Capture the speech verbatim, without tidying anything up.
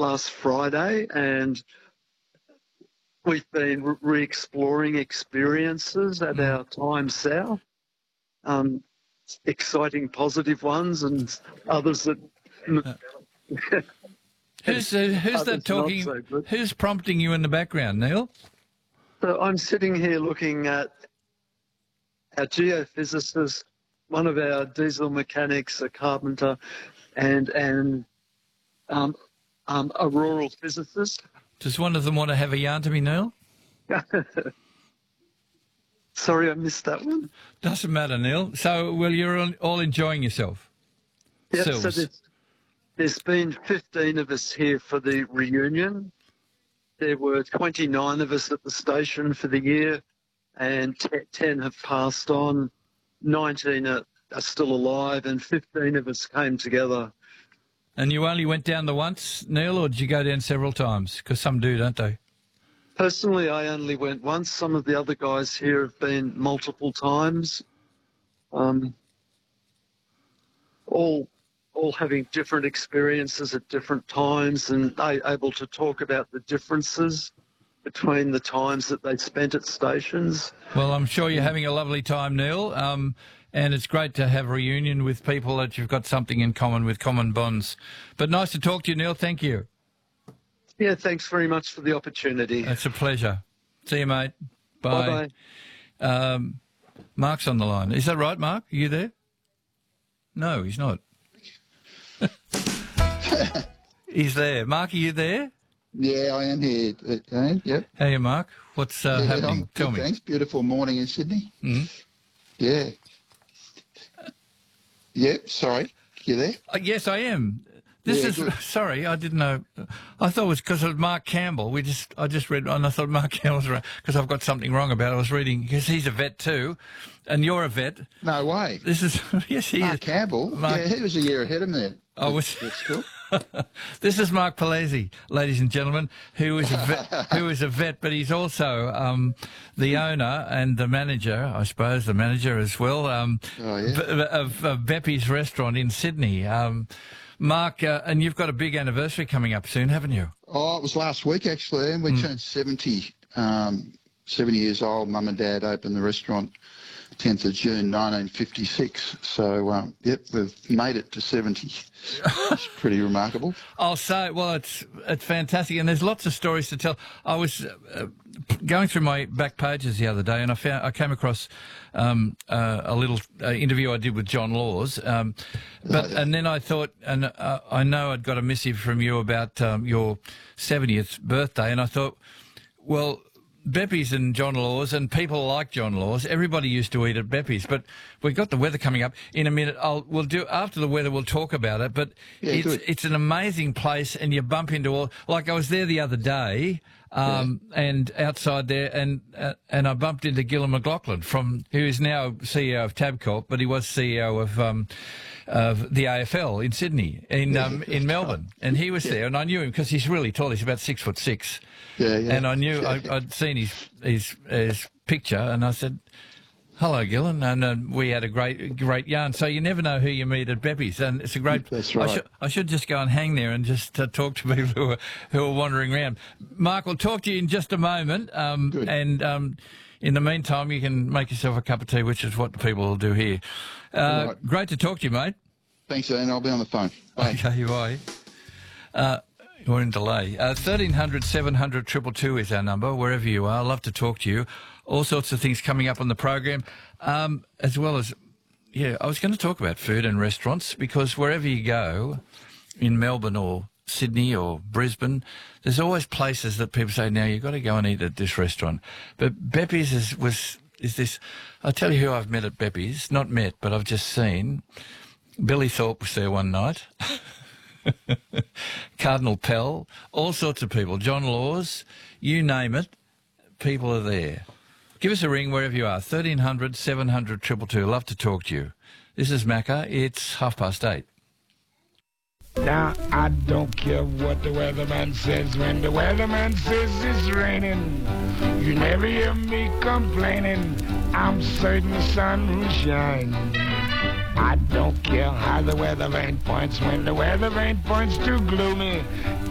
last Friday, and we've been re-exploring experiences at our time south. Um, exciting, positive ones, and others that. Uh, who's uh, who's that talking? So who's prompting you in the background, Neil? So I'm sitting here looking at our geophysicist, one of our diesel mechanics, a carpenter, and and um, um, a rural physicist. Does one of them want to have a yarn to me, Neil? Sorry, I missed that one. Doesn't matter, Neil. So, well, you're all enjoying yourself. Yep, so there's, there's been fifteen of us here for the reunion. There were twenty-nine of us at the station for the year, and ten have passed on. nineteen are, are still alive, and fifteen of us came together. And you only went down the once, Neil, or did you go down several times? Because some do, don't they? Personally, I only went once. Some of the other guys here have been multiple times. Um, all, all having different experiences at different times, and they able to talk about the differences between the times that they spent at stations. Well, I'm sure you're having a lovely time, Neil. Um, and it's great to have a reunion with people that you've got something in common with, common bonds. But nice to talk to you, Neil. Thank you. Yeah, thanks very much for the opportunity. It's a pleasure. See you, mate. Bye. Bye-bye. Um, Mark's on the line. Is that right, Mark? Are you there? No, he's not. He's there. Mark, are you there? Yeah, I am here, Dave. Yep. Hey, Mark. What's uh, yeah, happening? I'm Tell good, me. Thanks. Beautiful morning in Sydney. Mm-hmm. Yeah. Yep. Sorry. You there? Uh, yes, I am. This yeah, is good. sorry, I didn't know. I thought it was because of Mark Campbell. We just, I just read, and I thought Mark Campbell's right because I've got something wrong about it. I was reading because he's a vet too, and you're a vet. No way. This is yes, he Mark is. Campbell. Mark, yeah, he was a year ahead of me. I was. That's cool. This is Mark Palese, ladies and gentlemen, who is a vet, who is a vet, but he's also um, the owner and the manager, I suppose, the manager as well, um, oh, yeah. of, of Beppy's restaurant in Sydney. Um, Mark, uh, and you've got a big anniversary coming up soon, haven't you? Oh, it was last week, actually, and we mm. turned seventy, um, seventy years old. Mum and Dad opened the restaurant tenth of June nineteen fifty-six. So, um, yep, we've made it to seventy. It's pretty remarkable. I'll say, well, it's it's fantastic, and there's lots of stories to tell. I was uh, going through my back pages the other day, and I found I came across um, uh, a little uh, interview I did with John Laws, um, but oh, yeah. and then I thought, and uh, I know I'd got a missive from you about um, your seventieth birthday, and I thought, well, Beppy's and John Laws and people like John Laws, everybody used to eat at Beppy's, but we've got the weather coming up in a minute. I'll, we'll do, after the weather, we'll talk about it, but yeah, it's, good. it's an amazing place, and you bump into all, like I was there the other day, um, yeah. and outside there, and, uh, and I bumped into Gillon McLaughlin from, who is now C E O of Tabcorp, but he was C E O of, um, of the A F L in Sydney, in, um, in Melbourne, and he was yeah. there, and I knew him because he's really tall, he's about six foot six. Yeah, yeah. And I knew I, I'd seen his, his his picture, and I said, "Hello, Gillon," and uh, we had a great great yarn. So you never know who you meet at Beppy's, and it's a great. That's right. I, sh I should just go and hang there and just uh, talk to people who are who are wandering around. Mark, we'll talk to you in just a moment. Um, Good. And um, in the meantime, you can make yourself a cup of tea, which is what the people will do here. Uh, right. Great to talk to you, mate. Thanks, Ian. I'll be on the phone. Bye. Okay, bye. Uh, We're in delay. Uh, thirteen hundred, seven hundred, two two two is our number, wherever you are. I'd love to talk to you. All sorts of things coming up on the program, um, as well as, yeah, I was going to talk about food and restaurants, because wherever you go, in Melbourne or Sydney or Brisbane, there's always places that people say, now you've got to go and eat at this restaurant. But Beppy's is, was, is this, I'll tell you who I've met at Beppy's, not met, but I've just seen. Billy Thorpe was there one night. Cardinal Pell, all sorts of people, John Laws, you name it, people are there. Give us a ring wherever you are, thirteen hundred, seven hundred, two two two. Love to talk to you. This is Macca. It's half past eight. Now, I don't care what the weatherman says. When the weatherman says it's raining, you never hear me complaining. I'm certain the sun will shine. I don't care how the weather vane points. When the weather vane points too gloomy,